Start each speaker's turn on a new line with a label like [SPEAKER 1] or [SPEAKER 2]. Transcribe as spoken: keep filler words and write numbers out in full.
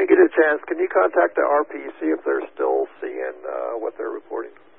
[SPEAKER 1] you get a chance, can you contact the R P, see if they're still seeing uh, what they're reporting?